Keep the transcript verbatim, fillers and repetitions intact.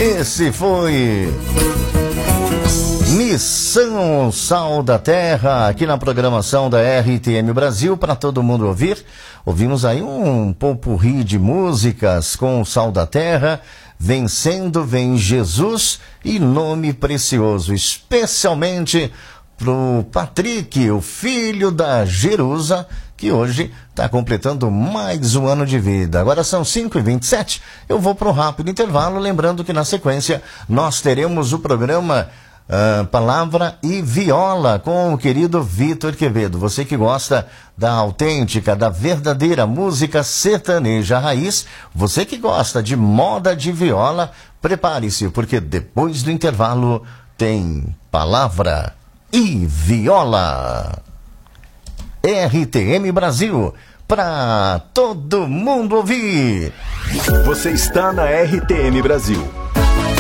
Esse foi Missão Sal da Terra, aqui na programação da R T M Brasil, para todo mundo ouvir. Ouvimos aí um popurrí de músicas com o Sal da Terra, Vencendo Vem Jesus e Nome Precioso, especialmente pro Patrick, o filho da Jerusa, que hoje está completando mais um ano de vida. Agora são cinco e vinte e sete, eu vou para um rápido intervalo, lembrando que na sequência nós teremos o programa uh, Palavra e Viola com o querido Vitor Quevedo. Você que gosta da autêntica, da verdadeira música sertaneja raiz, você que gosta de moda de viola, prepare-se, porque depois do intervalo tem Palavra e Viola. R T M Brasil, para todo mundo ouvir. Você está na R T M Brasil,